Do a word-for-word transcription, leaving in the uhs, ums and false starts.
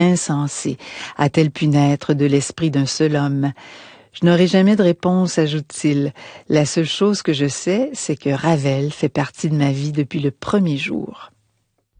insensée a-t-elle pu naître de l'esprit d'un seul homme? Je n'aurai jamais de réponse, ajoute-t-il. La seule chose que je sais, c'est que Ravel fait partie de ma vie depuis le premier jour.